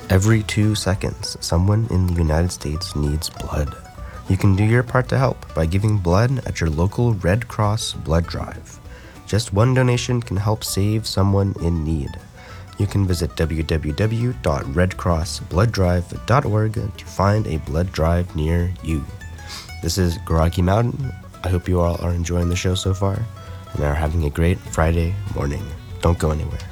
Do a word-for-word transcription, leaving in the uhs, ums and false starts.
Every two seconds, someone in the United States needs blood. You can do your part to help by giving blood at your local Red Cross blood drive. Just one donation can help save someone in need. You can visit w w w dot red cross blood drive dot org to find a blood drive near you. This is Garagi Mountain. I hope you all are enjoying the show so far and are having a great Friday morning. Don't go anywhere.